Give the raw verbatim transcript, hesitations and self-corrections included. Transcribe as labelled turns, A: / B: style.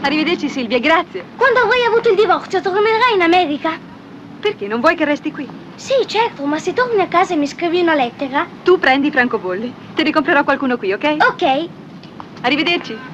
A: Arrivederci Silvia, grazie.
B: Quando avrai avuto il divorzio tornerai in America?
A: Perché? Non vuoi che resti qui?
B: Sì, certo, ma se torni a casa e mi scrivi una lettera...
A: Tu prendi francobolli. Te ne comprerò qualcuno qui, ok?
B: Ok.
A: Arrivederci.